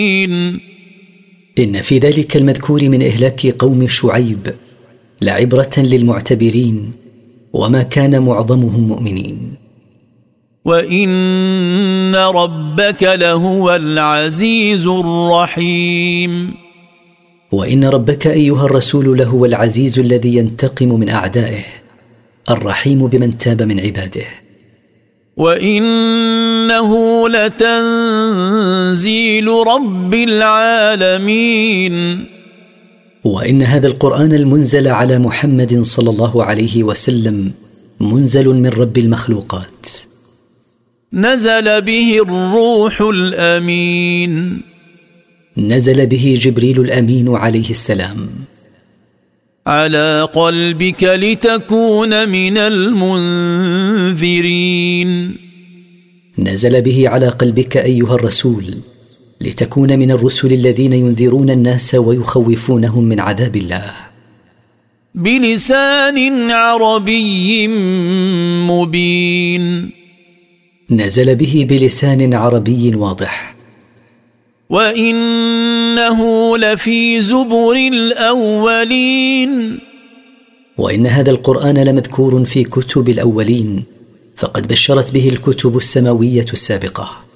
إن في ذلك المذكور من إهلاك قوم شعيب لعبرة للمعتبرين، وما كان معظمهم مؤمنين. وإن ربك لهو العزيز الرحيم. وإن ربك أيها الرسول لهو العزيز الذي ينتقم من أعدائه، الرحيم بمن تاب من عباده. وإنه لتنزيل رب العالمين. وإن هذا القرآن المنزل على محمد صلى الله عليه وسلم منزل من رب المخلوقات. نزل به الروح الأمين. نزل به جبريل الأمين عليه السلام على قلبك لتكون من المنذرين. نزل به على قلبك أيها الرسول لتكون من الرسل الذين ينذرون الناس ويخوفونهم من عذاب الله. بلسان عربي مبين. نزل به بلسان عربي واضح. وإنه لفي زبر الأولين. وإن هذا القرآن لمذكور في كتب الأولين، فقد بشرت به الكتب السماوية السابقة.